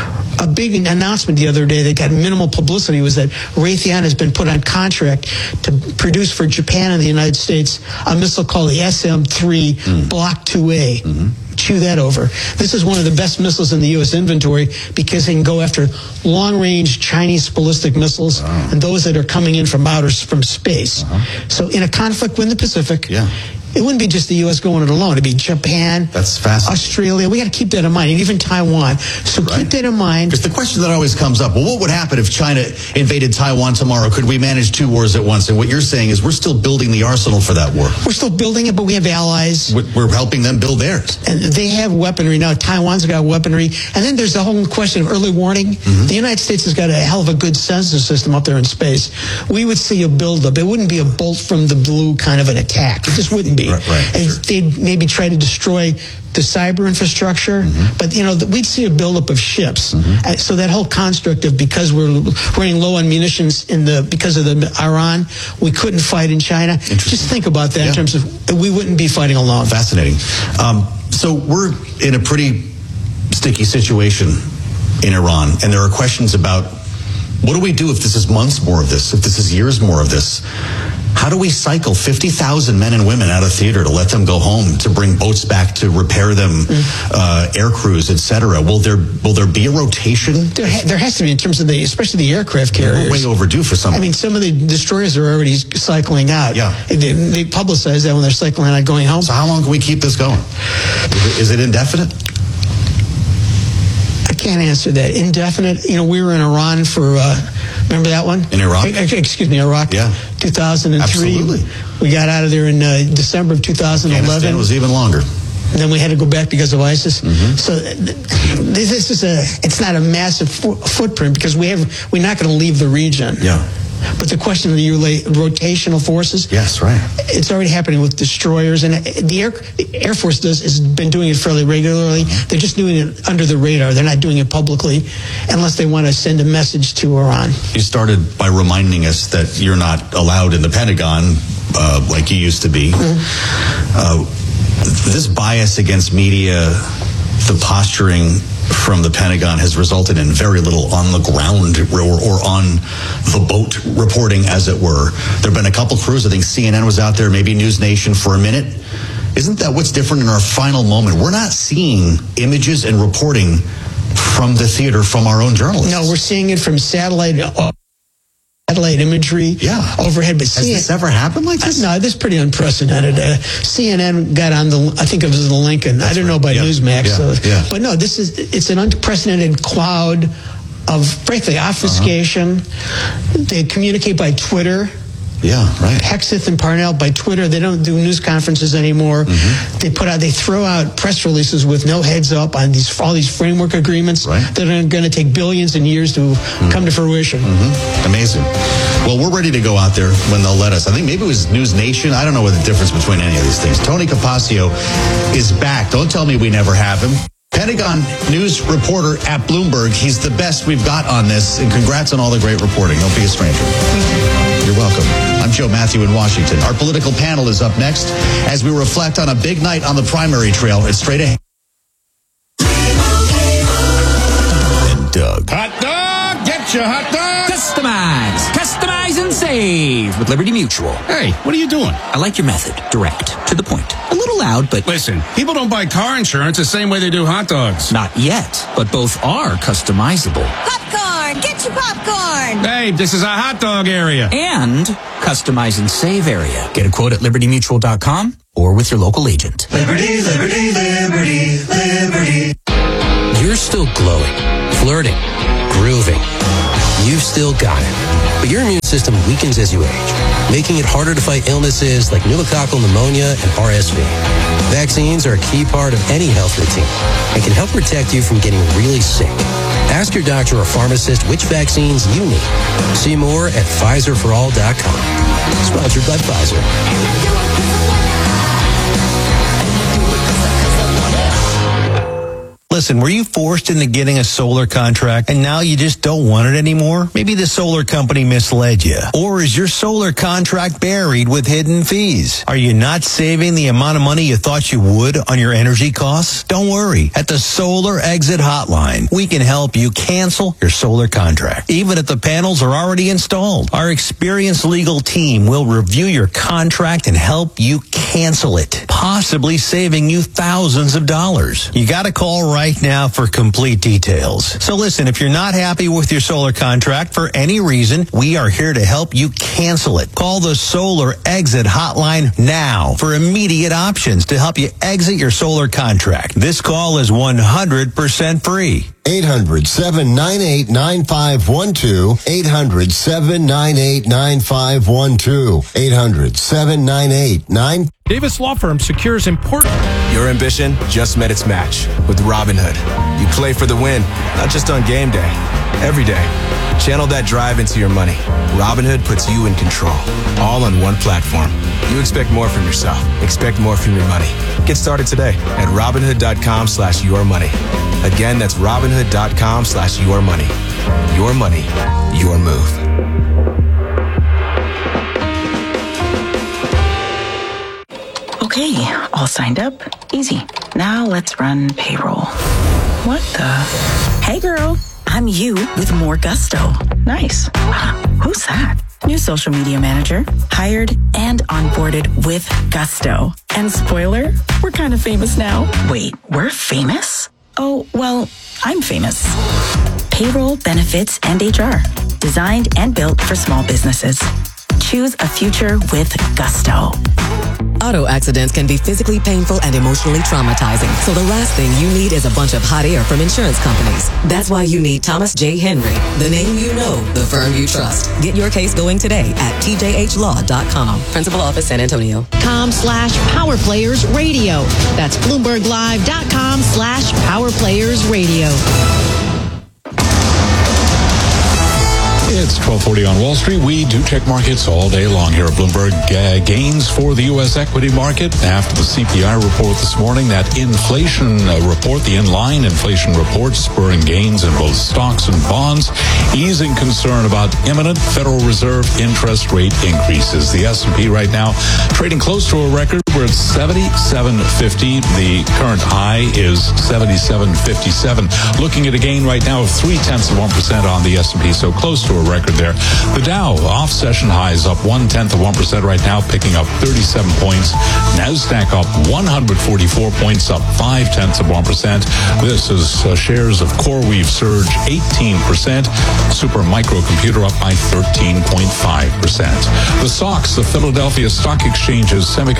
A big announcement the other day that got minimal publicity was that Raytheon has been put on contract to produce for Japan and the United States a missile called the S M three Block two A. Chew that over. This is one of the best missiles in the U S inventory because it can go after long-range Chinese ballistic missiles and those that are coming in from outer from space. So in a conflict in the Pacific, Yeah. it wouldn't be just the U S going it alone. It'd be Japan, That's fascinating. Australia. We got to keep that in mind, and even Taiwan. So keep that in mind. Because the question that always comes up, well, what would happen if China invaded Taiwan tomorrow? Could we manage two wars at once? And what you're saying is we're still building the arsenal for that war. We're still building it, but we have allies. We're we're helping them build theirs. And they have weaponry now. Taiwan's got weaponry. And then there's the whole question of early warning. The United States has got a hell of a good sensor system up there in space. We would see a buildup. It wouldn't be a bolt from the blue kind of an attack. It just wouldn't be. Right, right, And sure. they'd maybe try to destroy the cyber infrastructure, but you know th- we'd see a buildup of ships. Uh, so that whole construct of because we're running low on munitions in the because of the Iran, we couldn't fight in China. Just think about that in Yeah. terms of we wouldn't be fighting alone. Fascinating. Um, so we're in a pretty sticky situation in Iran, and there are questions about what do we do if this is months more of this, if this is years more of this? How do we cycle fifty thousand men and women out of theater to let them go home, to bring boats back, to repair them, uh, air crews, et cetera? Will there will there be a rotation? There, ha- there has to be in terms of the, especially the aircraft We're carriers. way overdue for some. I mean, some of the destroyers are already cycling out. Yeah. They, they publicize that when they're cycling out going home. So how long can we keep this going? Is it, is it indefinite? I can't answer that. Indefinite. You know, we were in Iran for, uh, remember that one? In Iraq? Eh, Excuse me, Iraq. Yeah. two thousand three. Absolutely. We got out of there in uh, December of two thousand eleven. Afghanistan was even longer. And then we had to go back because of ISIS. So th- this, this is a, it's not a massive fo- footprint because we have, we're not going to leave the region. Yeah. But the question of the rela- rotational forces, Yes, right. it's already happening with destroyers, and the Air, the Air Force does has been doing it fairly regularly. They're just doing it under the radar. They're not doing it publicly, unless they want to send a message to Iran. You started by reminding us that you're not allowed in the Pentagon uh, like you used to be. Uh, this bias against media, the posturing from the Pentagon has resulted in very little on the ground or, or on the boat reporting, as it were. There have been a couple crews. I think C N N was out there, maybe News Nation for a minute. Isn't that what's different in our final moment? We're not seeing images and reporting from the theater from our own journalists. No, we're seeing it from satellite. Uh, Satellite imagery, yeah, overhead. But has C N N, this ever happened like this? No, this is pretty unprecedented. Uh, C N N got on the, I think it was the Lincoln. That's I don't right. know about Yeah. Newsmax. Yeah. So, Yeah. But no, this is it's an unprecedented cloud of, frankly, obfuscation. Uh-huh. They communicate by Twitter. Yeah, right. Hexeth and Parnell by Twitter. They don't do news conferences anymore. Mm-hmm. They put out, they throw out press releases with no heads up on these all these framework agreements right. that are going to take billions and years to mm-hmm. come to fruition. Mm-hmm. Amazing. Well, we're ready to go out there when they'll let us. I think maybe it was News Nation. I don't know what the difference between any of these things. Tony Capaccio is back. Don't tell me we never have him. Pentagon news reporter at Bloomberg. He's the best we've got on this, and congrats on all the great reporting. Don't be a stranger. You're welcome. I'm Joe Matthew in Washington. Our political panel is up next as we reflect on a big night on the primary trail. It's straight ahead. And Doug. Hot dog! Get your hot dog! Customize! Customize and save with Liberty Mutual. Hey, what are you doing? I like your method. Direct. To the point. A little loud, but... Listen, people don't buy car insurance the same way they do hot dogs. Not yet, but both are customizable. Popcorn! Get your popcorn! Hey, this is a hot dog area. And customize and save area. Get a quote at liberty mutual dot com or with your local agent. Liberty, liberty, liberty, liberty. You're still glowing, flirting, grooving. You've still got it. But your immune system weakens as you age, making it harder to fight illnesses like pneumococcal pneumonia and R S V. Vaccines are a key part of any health routine and can help protect you from getting really sick. Ask your doctor or pharmacist which vaccines you need. See more at Pfizer for all dot com. Sponsored by Pfizer. Listen, were you forced into getting a solar contract and now you just don't want it anymore? Maybe the solar company misled you. Or is your solar contract buried with hidden fees? Are you not saving the amount of money you thought you would on your energy costs? Don't worry. At the Solar Exit Hotline, we can help you cancel your solar contract, even if the panels are already installed. Our experienced legal team will review your contract and help you cancel it, possibly saving you thousands of dollars. You got to call right now for complete details. So listen, if you're not happy with your solar contract for any reason, we are here to help you cancel it. Call the Solar Exit Hotline now for immediate options to help you exit your solar contract. This call is one hundred percent free. eight hundred, seven nine eight, nine five one two. eight hundred, seven nine eight, nine five one two. eight hundred, seven nine eight, nine. Davis Law Firm secures important. Your ambition just met its match with Robinhood. You play for the win, not just on game day, every day. Channel that drive into your money. Robinhood puts you in control, all on one platform. You expect more from yourself. Expect more from your money. Get started today at Robinhood.com slash your money. Again, that's Robinhood.com slash your money. Your money, your move. Okay, all signed up. Easy. Now let's run payroll. What the? Hey girl, I'm you with more gusto. Nice. Who's that? New social media manager. Hired and onboarded with gusto. And spoiler, we're kind of famous now. Wait, we're famous? Oh, well, I'm famous. Payroll, benefits, and H R. Designed and built for small businesses. Choose a future with gusto. Auto accidents can be physically painful and emotionally traumatizing. So the last thing you need is a bunch of hot air from insurance companies. That's why you need Thomas J. Henry, the name you know, the firm you trust. Get your case going today at T J H law dot com. Principal Office, San Antonio. Com slash Power Players Radio. That's Bloomberg Live dot com slash Power Players Radio. It's twelve forty on Wall Street. We do check markets all day long here at Bloomberg. Uh, gains for the U S equity market after the C P I report this morning. That inflation uh, report, the inline inflation report, spurring gains in both stocks and bonds, easing concern about imminent Federal Reserve interest rate increases. The S and P right now trading close to a record. We're at seventy-seven fifty. The current high is seventy-seven fifty-seven. Looking at a gain right now of three tenths of one percent on the S and P, so close to a record there. The Dow off session highs up one tenth of one percent right now, picking up thirty-seven points. Nasdaq up one hundred forty-four points, up five tenths of one percent. This is uh, shares of CoreWeave surge eighteen percent. Super Microcomputer up by thirteen point five percent. The S O X, the Philadelphia Stock Exchange's semiconductor index,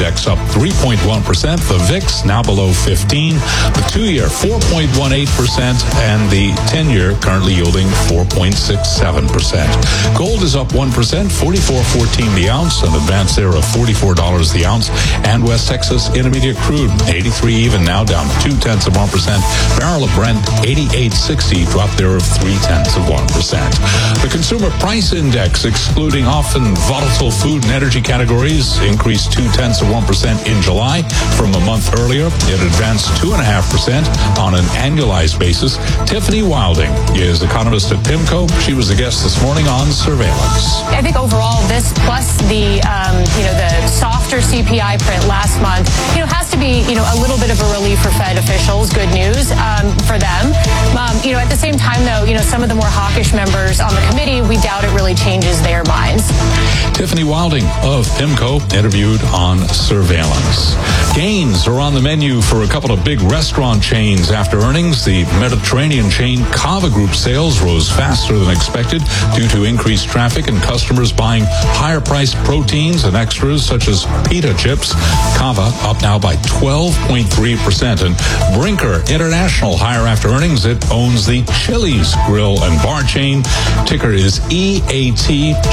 Index up three point one percent. The V I X now below fifteen. The two-year four point one eight percent, and the ten-year currently yielding four point six seven percent. Gold is up one percent, forty-four fourteen the ounce, an advance there of forty-four dollars the ounce. And West Texas Intermediate crude, eighty-three even, now down two tenths of one percent. Barrel of Brent, eighty-eight sixty, dropped there of three tenths of one percent. The Consumer Price Index, excluding often volatile food and energy categories, increased two tenths of one percent in July from a month earlier. It advanced two point five percent on an annualized basis. Tiffany Wilding is economist at PIMCO. She was the guest this morning on Surveillance. I think overall this plus the um, you know the softer C P I print last month you know has to be you know a little bit of a relief for Fed officials. Good news um, for them. Um, you know at the same time though you know some of the more hawkish members on the committee, we doubt it really changes their minds. Tiffany Wilding of PIMCO interviewed on Surveillance. Gains are on the menu for a couple of big restaurant chains after earnings. The Mediterranean chain Cava Group sales rose faster than expected due to increased traffic and customers buying higher priced proteins and extras such as pita chips. Cava up now by twelve point three percent. And Brinker International higher after earnings. It owns the Chili's grill and bar chain. Ticker is E A T.